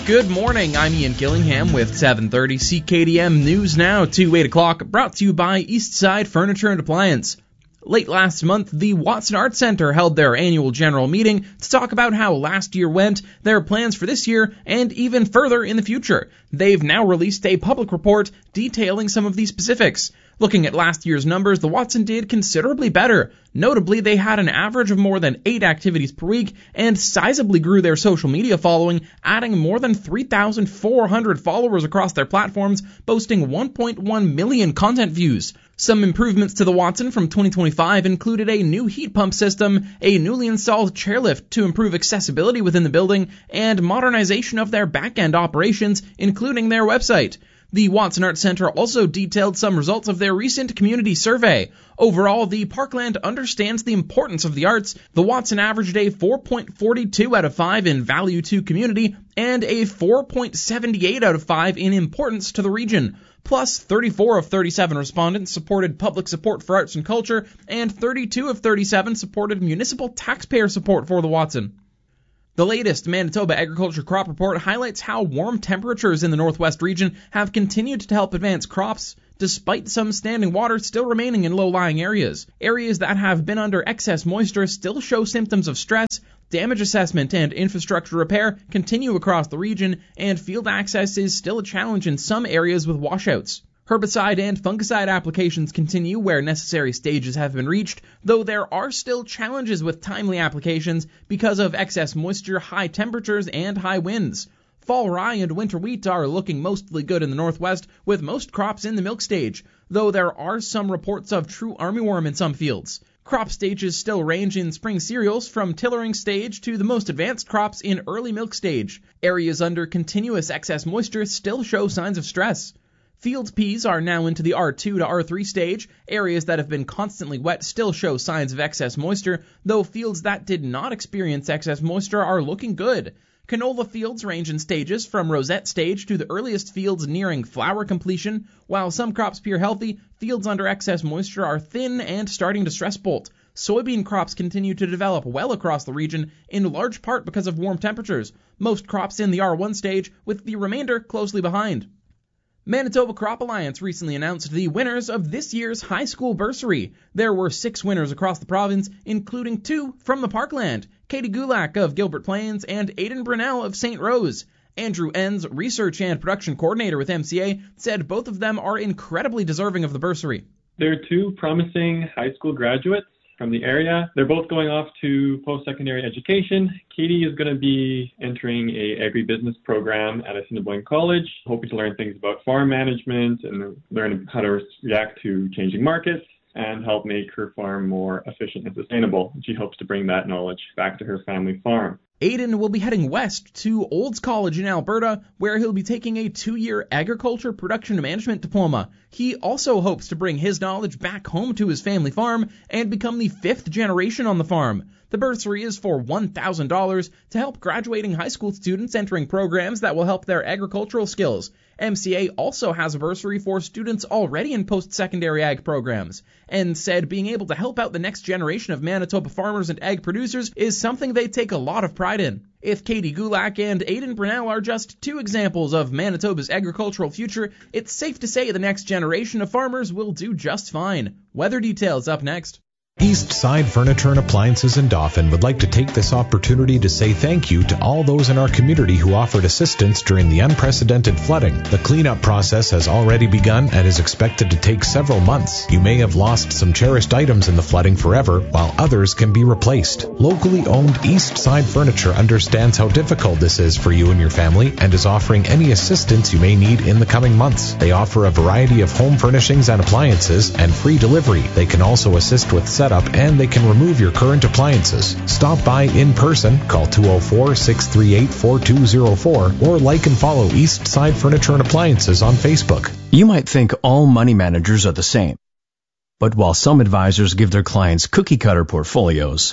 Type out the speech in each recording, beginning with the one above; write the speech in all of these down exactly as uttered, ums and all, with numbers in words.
Good morning, I'm Ian Gillingham with seven thirty C K D M News Now to eight o'clock, brought to you by Eastside Furniture and Appliance. Late last month, the Watson Arts Center held their annual general meeting to talk about how last year went, their plans for this year, and even further in the future. They've now released a public report detailing some of these specifics. Looking at last year's numbers, the Watson did considerably better. Notably, they had an average of more than eight activities per week and sizably grew their social media following, adding more than three thousand four hundred followers across their platforms, boasting one point one million content views. Some improvements to the Watson from twenty twenty-five included a new heat pump system, a newly installed chairlift to improve accessibility within the building, and modernization of their back-end operations, including their website. The Watson Arts Center also detailed some results of their recent community survey. Overall, the Parkland understands the importance of the arts. The Watson averaged a four point four two out of five in value to community and a four point seven eight out of five in importance to the region. Plus, thirty-four of thirty-seven respondents supported public support for arts and culture, and thirty-two of thirty-seven supported municipal taxpayer support for the Watson. The latest Manitoba Agriculture Crop Report highlights how warm temperatures in the Northwest region have continued to help advance crops, despite some standing water still remaining in low-lying areas. Areas that have been under excess moisture still show symptoms of stress. Damage assessment and infrastructure repair continue across the region, and field access is still a challenge in some areas with washouts. Herbicide and fungicide applications continue where necessary stages have been reached, though there are still challenges with timely applications because of excess moisture, high temperatures, and high winds. Fall rye and winter wheat are looking mostly good in the Northwest, with most crops in the milk stage, though there are some reports of true armyworm in some fields. Crop stages still range in spring cereals from tillering stage to the most advanced crops in early milk stage. Areas under continuous excess moisture still show signs of stress. Field peas are now into the R two to R three stage. Areas that have been constantly wet still show signs of excess moisture, though fields that did not experience excess moisture are looking good. Canola fields range in stages from rosette stage to the earliest fields nearing flower completion. While some crops appear healthy, fields under excess moisture are thin and starting to stress bolt. Soybean crops continue to develop well across the region, in large part because of warm temperatures. Most crops in the R one stage, with the remainder closely behind. Manitoba Crop Alliance recently announced the winners of this year's high school bursary. There were six winners across the province, including two from the Parkland, Katie Gulak of Gilbert Plains and Aidan Brunel of Saint Rose. Andrew Enns, research and production coordinator with M C A, said both of them are incredibly deserving of the bursary. They're two promising high school graduates from the area. They're both going off to post-secondary education. Katie is going to be entering a agribusiness program at Assiniboine College, hoping to learn things about farm management and learn how to react to changing markets and help make her farm more efficient and sustainable. She hopes to bring that knowledge back to her family farm. Aidan will be heading west to Olds College in Alberta, where he'll be taking a two-year agriculture production management diploma. He also hopes to bring his knowledge back home to his family farm and become the fifth generation on the farm. The bursary is for one thousand dollars to help graduating high school students entering programs that will help their agricultural skills. M C A also has a bursary for students already in post-secondary ag programs, and said being able to help out the next generation of Manitoba farmers and ag producers is something they take a lot of pride in. If Katie Gulak and Aidan Brunel are just two examples of Manitoba's agricultural future, it's safe to say the next generation of farmers will do just fine. Weather details up next. Eastside Furniture and Appliances in Dauphin would like to take this opportunity to say thank you to all those in our community who offered assistance during the unprecedented flooding. The cleanup process has already begun and is expected to take several months. You may have lost some cherished items in the flooding forever, while others can be replaced. Locally owned Eastside Furniture understands how difficult this is for you and your family and is offering any assistance you may need in the coming months. They offer a variety of home furnishings and appliances and free delivery. They can also assist with setup and they can remove your current appliances. Stop by in person, call two oh four, six three eight, four two oh four or like and follow Eastside Furniture and Appliances on Facebook. You might think all money managers are the same. But while some advisors give their clients cookie-cutter portfolios,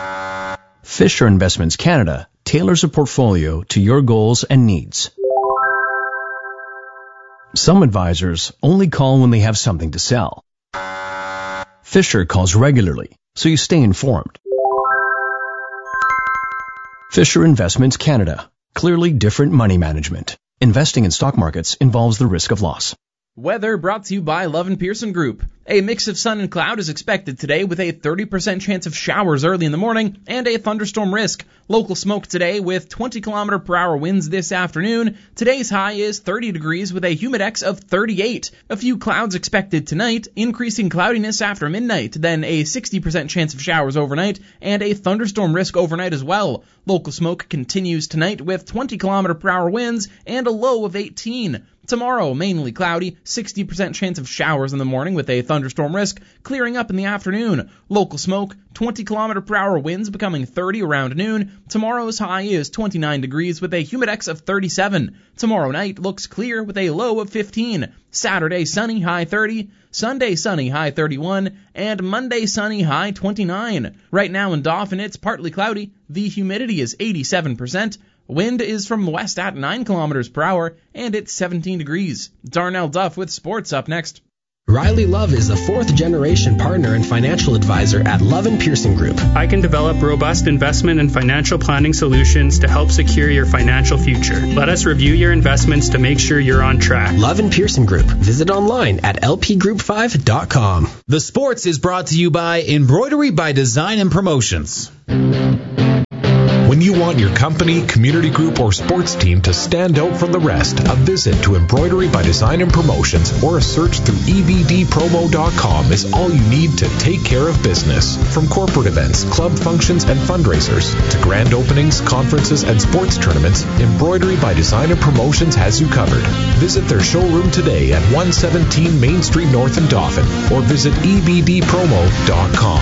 Fisher Investments Canada tailors a portfolio to your goals and needs. Some advisors only call when they have something to sell. Fisher calls regularly, so you stay informed. Fisher Investments Canada. Clearly different money management. Investing in stock markets involves the risk of loss. Weather brought to you by Love and Pearson Group. A mix of sun and cloud is expected today with a thirty percent chance of showers early in the morning and a thunderstorm risk. Local smoke today with twenty kilometer per hour winds this afternoon. Today's high is thirty degrees with a humidex of thirty-eight. A few clouds expected tonight, increasing cloudiness after midnight, then a sixty percent chance of showers overnight and a thunderstorm risk overnight as well. Local smoke continues tonight with twenty kilometer per hour winds and a low of eighteen. Tomorrow, mainly cloudy, sixty percent chance of showers in the morning with a thunderstorm risk, clearing up in the afternoon. Local smoke, twenty kilometer per hour winds becoming thirty around noon. Tomorrow's high is twenty-nine degrees with a humidex of thirty-seven. Tomorrow night looks clear with a low of fifteen. Saturday sunny, high thirty. Sunday sunny, high thirty-one. And Monday sunny, high twenty-nine. Right now in Dauphin, it's partly cloudy. The humidity is eighty-seven percent. Wind is from the west at nine kilometers per hour, and it's seventeen degrees. Darnell Duff with sports up next. Riley Love is the fourth generation partner and financial advisor at Love and Pearson Group. I can develop robust investment and financial planning solutions to help secure your financial future. Let us review your investments to make sure you're on track. Love and Pearson Group. Visit online at l p group five dot com. The Sports is brought to you by Embroidery by Design and Promotions. When you want your company, community group, or sports team to stand out from the rest, a visit to Embroidery by Design and Promotions or a search through e b d promo dot com is all you need to take care of business. From corporate events, club functions, and fundraisers to grand openings, conferences, and sports tournaments, Embroidery by Design and Promotions has you covered. Visit their showroom today at one seventeen Main Street North in Dauphin or visit e b d promo dot com.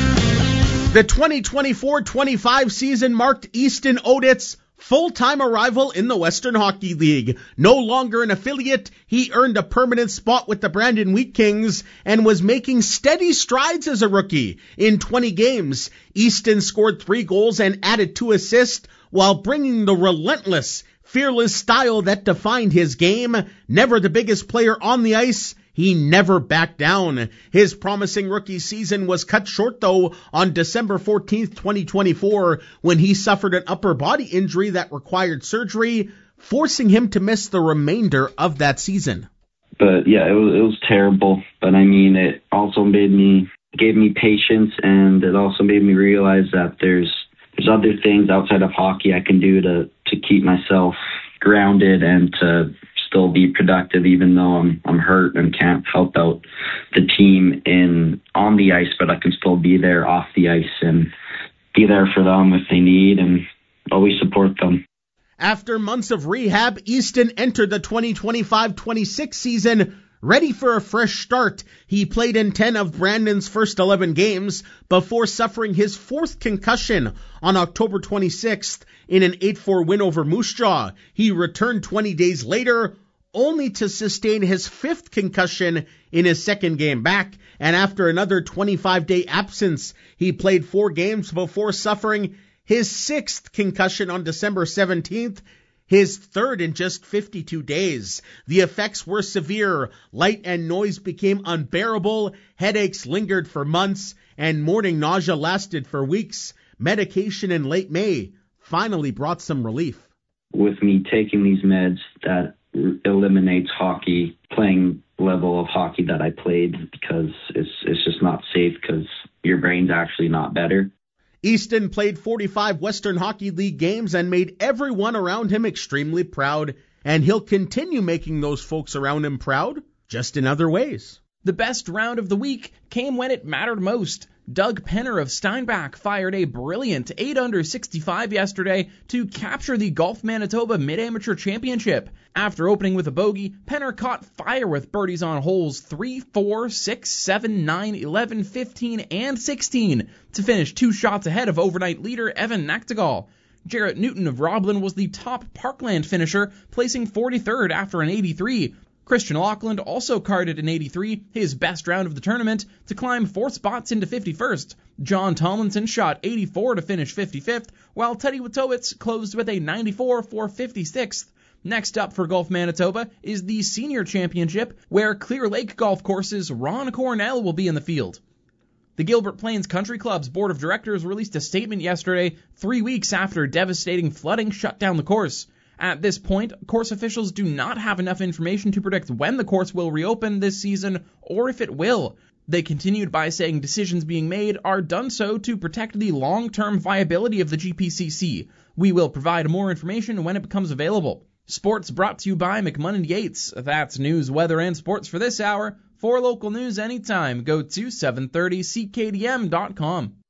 The twenty twenty-four twenty-five season marked Easton Odet's full-time arrival in the Western Hockey League. No longer an affiliate, he earned a permanent spot with the Brandon Wheat Kings and was making steady strides as a rookie. In twenty games, Easton scored three goals and added two assists while bringing the relentless, fearless style that defined his game. Never the biggest player on the ice, he never backed down. His promising rookie season was cut short, though, on December fourteenth, twenty twenty-four, when he suffered an upper body injury that required surgery, forcing him to miss the remainder of that season. But yeah, it was, it was terrible. But I mean, it also made me, gave me patience, and it also made me realize that there's there's other things outside of hockey I can do to, to keep myself grounded and to still be productive, even though I'm I'm hurt and can't help out the team in on the ice, but I can still be there off the ice and be there for them if they need and always support them. After months of rehab, Easton entered the twenty twenty-five twenty-six season ready for a fresh start. He played in ten of Brandon's first eleven games before suffering his fourth concussion on October twenty-sixth in an eight four win over Moose Jaw. He returned twenty days later, only to sustain his fifth concussion in his second game back. And after another twenty-five day absence, he played four games before suffering his sixth concussion on December seventeenth. His third in just fifty-two days. The effects were severe. Light and noise became unbearable. Headaches lingered for months, and morning nausea lasted for weeks. Medication in late May finally brought some relief. With me taking these meds, that eliminates hockey, playing level of hockey that I played, because it's it's just not safe because your brain's actually not better. Easton played forty-five Western Hockey League games and made everyone around him extremely proud, and he'll continue making those folks around him proud, just in other ways. The best round of the week came when it mattered most. Doug Penner of Steinbach fired a brilliant eight under sixty-five yesterday to capture the Golf Manitoba Mid-Amateur Championship. After opening with a bogey, Penner caught fire with birdies on holes three, four, six, seven, nine, eleven, fifteen, and sixteen to finish two shots ahead of overnight leader Evan Nachtigal. Jarrett Newton of Roblin was the top Parkland finisher, placing forty-third after an eighty-three. Christian Loughlin also carded an eighty-three, his best round of the tournament, to climb four spots into fifty-first. John Tomlinson shot eighty-four to finish fifty-fifth, while Teddy Witowicz closed with a ninety-four for fifty-sixth. Next up for Golf Manitoba is the Senior Championship, where Clear Lake Golf Course's Ron Cornell will be in the field. The Gilbert Plains Country Club's board of directors released a statement yesterday, three weeks after devastating flooding shut down the course. At this point, course officials do not have enough information to predict when the course will reopen this season or if it will. They continued by saying decisions being made are done so to protect the long-term viability of the G P C C. We will provide more information when it becomes available. Sports brought to you by McMunn and Yates. That's news, weather, and sports for this hour. For local news anytime, go to seven thirty C K D M dot com.